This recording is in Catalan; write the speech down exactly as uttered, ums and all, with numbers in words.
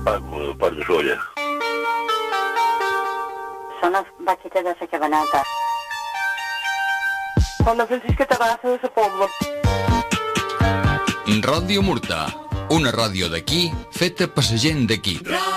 Paco, del Parc de Solla. Són les vaquites de la Cabanata. Són la Francisca Tabassa de la Pobla. Ràdio Murta, una ràdio d'aquí feta per la gent d'aquí.